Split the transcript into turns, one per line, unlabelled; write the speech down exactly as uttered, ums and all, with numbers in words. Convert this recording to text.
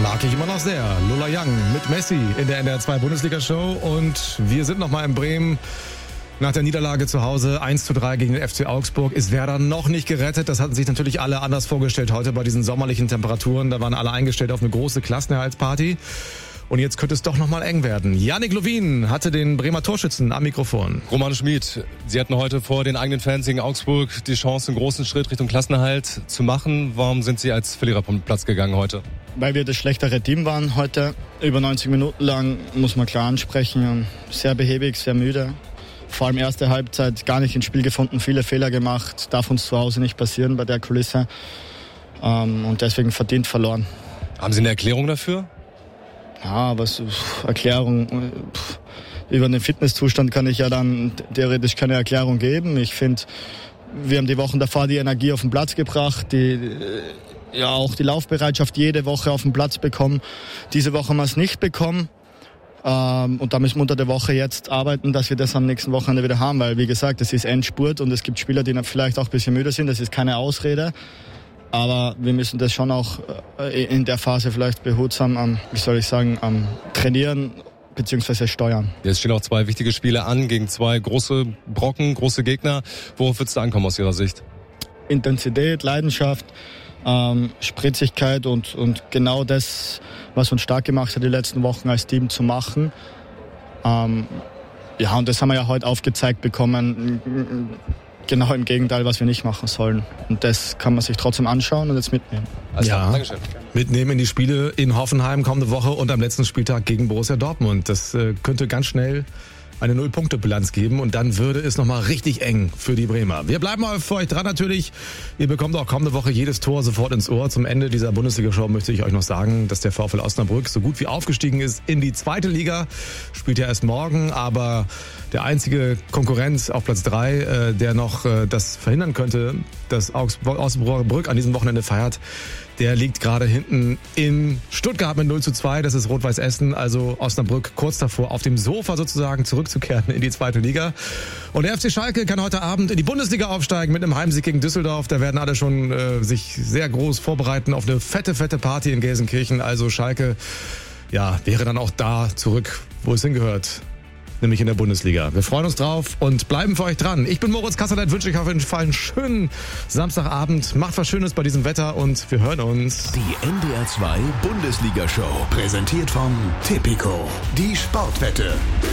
Mag ich immer noch sehr. Lola Young mit Messi in der N D R zwei Bundesliga-Show. Und wir sind nochmal in Bremen. Nach der Niederlage zu Hause eins zu drei gegen den F C Augsburg ist Werder noch nicht gerettet. Das hatten sich natürlich alle anders vorgestellt heute bei diesen sommerlichen Temperaturen. Da waren alle eingestellt auf eine große Klassenerhaltsparty. Und jetzt könnte es doch nochmal eng werden. Yannick Lovin hatte den Bremer Torschützen am Mikrofon.
Roman Schmid, Sie hatten heute vor den eigenen Fans gegen Augsburg die Chance, einen großen Schritt Richtung Klassenerhalt zu machen. Warum sind Sie als Verlierer vom Platz gegangen heute?
Weil wir das schlechtere Team waren heute. Über neunzig Minuten lang, muss man klar ansprechen. Sehr behäbig, sehr müde. Vor allem erste Halbzeit gar nicht ins Spiel gefunden, viele Fehler gemacht. Darf uns zu Hause nicht passieren bei der Kulisse. Und deswegen verdient verloren.
Haben Sie eine Erklärung dafür?
Ja, was Erklärung über den Fitnesszustand kann ich ja dann theoretisch keine Erklärung geben. Ich finde, wir haben die Wochen davor die Energie auf den Platz gebracht, die ja auch die Laufbereitschaft jede Woche auf den Platz bekommen. Diese Woche haben wir es nicht bekommen. Und da müssen wir unter der Woche jetzt arbeiten, dass wir das am nächsten Wochenende wieder haben, weil wie gesagt, es ist Endspurt und es gibt Spieler, die vielleicht auch ein bisschen müde sind. Das ist keine Ausrede. Aber wir müssen das schon auch in der Phase vielleicht behutsam am, wie soll ich sagen, am Trainieren bzw. steuern.
Jetzt stehen auch zwei wichtige Spiele an gegen zwei große Brocken, große Gegner. Worauf wird es da ankommen aus Ihrer Sicht?
Intensität, Leidenschaft, ähm, Spritzigkeit und, und genau das, was uns stark gemacht hat, die letzten Wochen als Team zu machen. Ähm, ja, und das haben wir ja heute aufgezeigt bekommen. Genau im Gegenteil, was wir nicht machen sollen. Und das kann man sich trotzdem anschauen und jetzt mitnehmen.
Also, ja, Dankeschön. Mitnehmen in die Spiele in Hoffenheim kommende Woche und am letzten Spieltag gegen Borussia Dortmund. Das äh, könnte ganz schnell eine Null-Punkte-Bilanz geben und dann würde es nochmal richtig eng für die Bremer. Wir bleiben mal für euch dran natürlich. Ihr bekommt auch kommende Woche jedes Tor sofort ins Ohr. Zum Ende dieser Bundesliga-Show möchte ich euch noch sagen, dass der VfL Osnabrück so gut wie aufgestiegen ist in die zweite Liga. Spielt ja erst morgen, aber der einzige Konkurrent auf Platz drei, äh, der noch äh, das verhindern könnte, dass Osnabrück an diesem Wochenende feiert, der liegt gerade hinten in Stuttgart mit null zu zwei. Das ist Rot-Weiß Essen, also Osnabrück kurz davor, auf dem Sofa sozusagen zurückzukehren in die zweite Liga. Und der F C Schalke kann heute Abend in die Bundesliga aufsteigen mit einem Heimsieg gegen Düsseldorf. Da werden alle schon äh, sich sehr groß vorbereiten auf eine fette, fette Party in Gelsenkirchen. Also Schalke, ja, wäre dann auch da zurück, wo es hingehört. Nämlich in der Bundesliga. Wir freuen uns drauf und bleiben für euch dran. Ich bin Moritz Kasserlet, wünsche euch auf jeden Fall einen schönen Samstagabend. Macht was Schönes bei diesem Wetter und wir hören uns.
Die N D R zwei Bundesliga-Show, präsentiert von Tipico, die Sportwette.